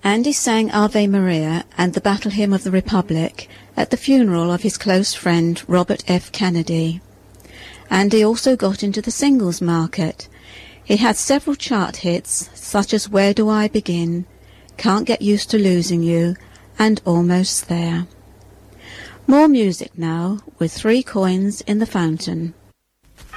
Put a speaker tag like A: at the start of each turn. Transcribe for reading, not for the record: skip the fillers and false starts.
A: Andy sang Ave Maria and the Battle Hymn of the Republic at the funeral of his close friend Robert F. Kennedy. Andy also got into the singles market. He had several chart hits such as Where Do I Begin, Can't Get Used to Losing You, and Almost There. More music now with 3 Coins in the Fountain.